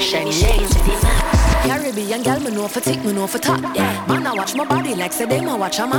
fashion, yeah. Caribbean girl, me know for tick, me know for top. Yeah. Man, I watch my body like say they ma watch a man.